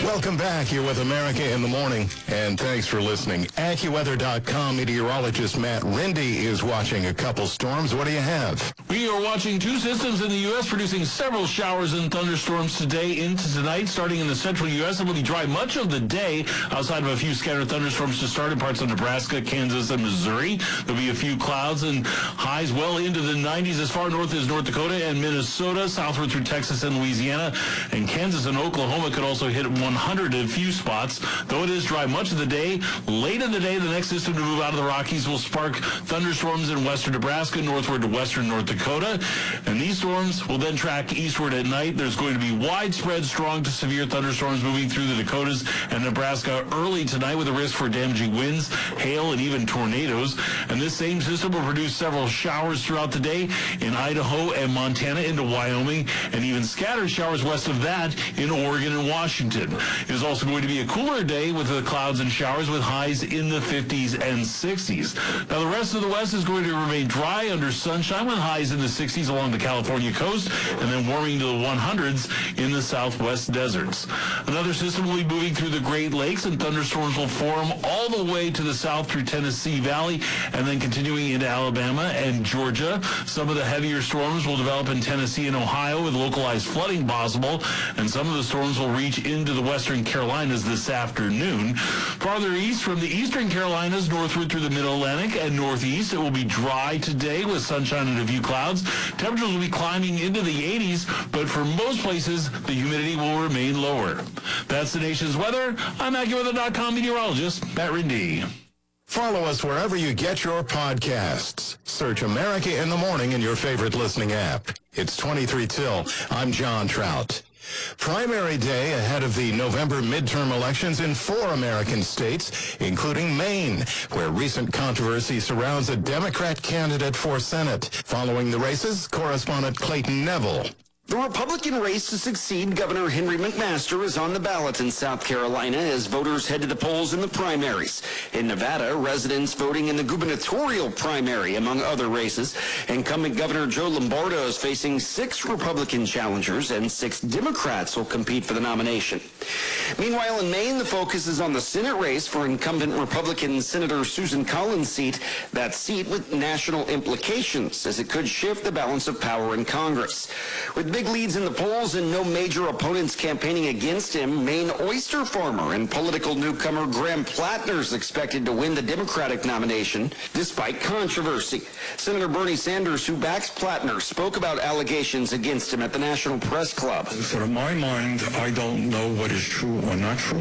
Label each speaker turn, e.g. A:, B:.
A: Welcome back. You're with America in the Morning, and thanks for listening. AccuWeather.com meteorologist Matt Rindy is watching a couple storms. What do you have?
B: We are watching two systems in the U.S. producing several showers and thunderstorms today into tonight. Starting in the central U.S., it will be dry much of the day outside of a few scattered thunderstorms to start in parts of Nebraska, Kansas, and Missouri. There'll be a few clouds and highs well into the 90s as far north as North Dakota and Minnesota, southward through Texas and Louisiana. And Kansas and Oklahoma could also hit 100 in a few spots. Though it is dry much of the day, late in the day, the next system to move out of the Rockies will spark thunderstorms in western Nebraska, northward to western North Dakota. And these storms will then track eastward at night. There's going to be widespread strong to severe thunderstorms moving through the Dakotas and Nebraska early tonight with a risk for damaging winds, hail, and even tornadoes. And this same system will produce several showers throughout the day in Idaho and Montana into Wyoming, and even scattered showers west of that in Oregon and Washington. It is also going to be a cooler day with the clouds and showers with highs in the 50s and 60s. Now, the rest of the West is going to remain dry under sunshine with highs in the 60s along the California coast and then warming to the 100s in the southwest deserts. Another system will be moving through the Great Lakes, and thunderstorms will form all the way to the south through Tennessee Valley and then continuing into Alabama and Georgia. Some of the heavier storms will develop in Tennessee and Ohio with localized flooding possible, and some of the storms will reach into the western Carolinas this afternoon. Farther east from the eastern Carolinas, northward through the mid-Atlantic and northeast, it will be dry today with sunshine and a few clouds. Temperatures will be climbing into the 80s, but for most places, the humidity will remain lower. That's the nation's weather. I'm AccuWeather.com meteorologist Matt Rindy.
A: Follow us wherever you get your podcasts. Search America in the Morning in your favorite listening app. It's 23 till. I'm John Trout. Primary day ahead of the November midterm elections in 4 American states, including Maine, where recent controversy surrounds a Democrat candidate for Senate. Following the races, correspondent Clayton Neville.
C: The Republican race to succeed Governor Henry McMaster is on the ballot in South Carolina as voters head to the polls in the primaries. In Nevada, residents voting in the gubernatorial primary, among other races. Incumbent Governor Joe Lombardo is facing 6 Republican challengers, and 6 Democrats will compete for the nomination. Meanwhile, in Maine, the focus is on the Senate race for incumbent Republican Senator Susan Collins' seat. That seat with national implications, as it could shift the balance of power in Congress. With big leads in the polls and no major opponents campaigning against him, Maine oyster farmer and political newcomer Graham Plattner is expected to win the Democratic nomination despite controversy. Senator Bernie Sanders, who backs Plattner, spoke about allegations against him at the National Press Club.
D: So to my mind, I don't know what is true or not true.